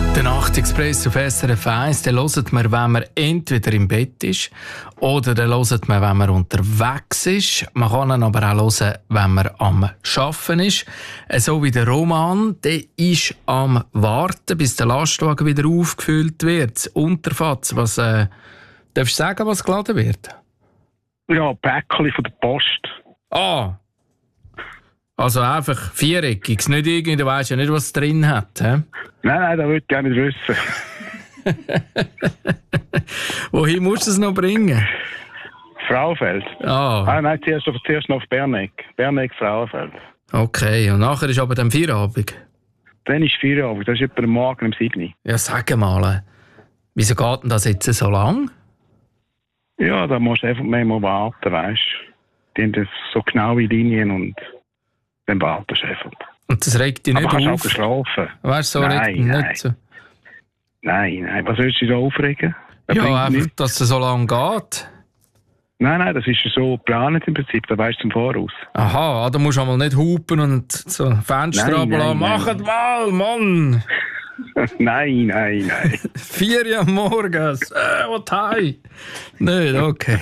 Der Nachtexpress auf SRF 1, den hört man, wenn man entweder im Bett ist oder den hört man, wenn man unterwegs ist. Man kann ihn aber auch hören, wenn man am Arbeiten ist. So wie der Roman, der ist am Warten, bis der Lastwagen wieder aufgefüllt wird. Das Unterfatz, was darfst du sagen, was geladen wird? Ja, Päckchen von der Post. Ah! Also einfach viereckiges, nicht irgendwie, du weisst ja nicht, was es drin hat. He? Nein, das würde ich gerne nicht wissen. Wohin musst du es noch bringen? Frauenfeld. Nein, zuerst noch auf Berneck. Berneck, Frauenfeld. Okay, und nachher ist aber dann Feierabend? Dann ist Feierabend, das ist etwa am Morgen um 7 Uhr. Ja, sag mal, wieso geht denn das jetzt so lang? Ja, da musst du einfach mal warten, weißt du. Die haben das so genaue Linien und dann wartest du einfach. Und das regt dich nicht auf? Aber kannst auch schlafen. Weißt du, so regt dich nicht so? Nein. Was willst du dich da aufregen? Ja, einfach, dass es so lang geht. Nein, das ist so geplant im Prinzip, da weißt du zum Voraus. Aha, da musst du einmal nicht hupen und so Fenster runterlassen. Macht mal, Mann! Nein. 4 Uhr am Morgen. Was heim? Nicht, okay.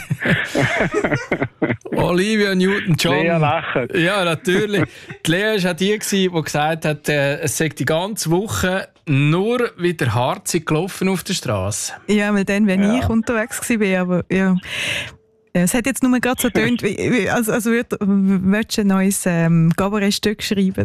Olivia Newton-John. Lea lacht. Ja, natürlich. Die Lea war auch die, die gesagt hat, es sei die ganze Woche nur wieder hart gelaufen auf der Straße. Ja, weil dann, wenn ich unterwegs war, aber ja. Es hat jetzt nur gerade so getönt, als würdest du ein neues Cabaret-Stück schreiben.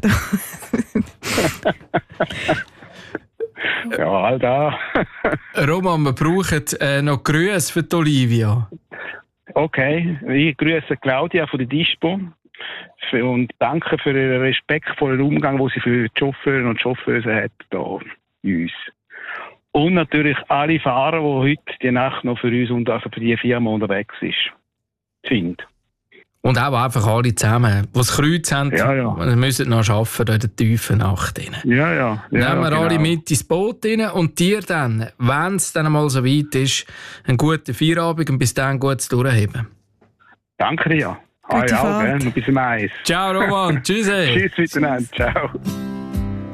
Ja, all da. Roman, wir brauchen noch Grüße für die Olivia. Okay, ich grüße Claudia von der Dispo und danke für ihren respektvollen Umgang, den sie für die Chauffeure und Chauffeure hat hier bei uns. Und natürlich alle Fahrer, die heute die Nacht noch für uns und also für die Firma unterwegs sind. Und auch einfach alle zusammen, die das Kreuz haben, müssen noch arbeiten in der tiefen Nacht. Ja, nehmen wir alle mit ins Boot rein und dir dann, wenn es dann mal so weit ist, einen guten Feierabend und bis dann gut durchheben. Danke dir. Bis zum Eis. Ciao Roman, tschüss. Tschüss miteinander, ciao.